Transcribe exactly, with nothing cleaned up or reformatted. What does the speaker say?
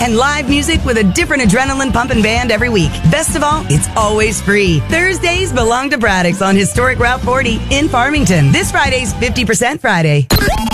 and live music with a different adrenaline pumping band every week. Best of all, it's always free. Thursdays belong to Braddock's on historic Route forty in Farmington. This Friday's fifty percent Friday.